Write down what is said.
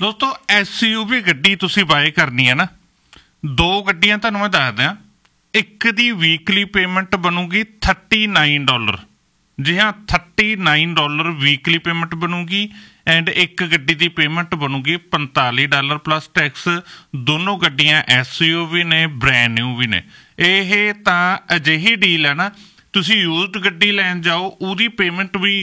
ਦੋਸਤੋ SUV ਗੱਡੀ ਤੁਸੀਂ ਬਾਏ ਕਰਨੀ ਹੈ ਨਾ, ਦੋ ਗੱਡੀਆਂ ਤੁਹਾਨੂੰ ਮੈਂ ਦੱਸ ਦਿਆਂ। ਇੱਕ ਦੀ ਵੀਕਲੀ ਪੇਮੈਂਟ ਬਣੂਗੀ $39। ਜੀ ਹਾਂ, $39 ਵੀਕਲੀ ਪੇਮੈਂਟ ਬਣੂਗੀ। ਐਂਡ ਇੱਕ ਗੱਡੀ ਦੀ ਪੇਮੈਂਟ ਬਣੂਗੀ $45 ਪਲੱਸ ਟੈਕਸ। ਦੋਨੋਂ ਗੱਡੀਆਂ SUV ਨੇ, ਬ੍ਰੈਂਡ ਨਿਊ ਵੀ ਨੇ। ਇਹ ਤਾਂ ਅਜਿਹੀ ਡੀਲ ਹੈ ਨਾ, ਤੁਸੀਂ ਯੂਜ਼ਡ ਗੱਡੀ ਲੈਣ ਜਾਓ, ਉਹਦੀ ਪੇਮੈਂਟ ਵੀ